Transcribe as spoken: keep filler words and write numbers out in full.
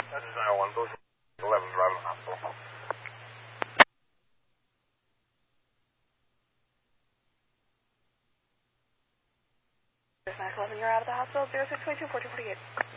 That is nine one, those eleven driving hospital. nine eleven, you're out of the hospital, zero six two two, four two four eight.